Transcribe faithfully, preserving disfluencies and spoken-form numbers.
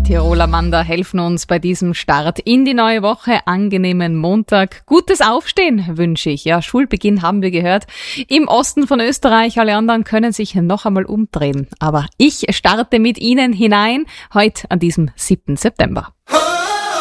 Tiroler Manda helfen uns bei diesem Start in die neue Woche. Angenehmen Montag. Gutes Aufstehen wünsche ich. Ja, Schulbeginn haben wir gehört. Im Osten von Österreich. Alle anderen können sich noch einmal umdrehen. Aber ich starte mit Ihnen hinein. Heute an diesem siebten September.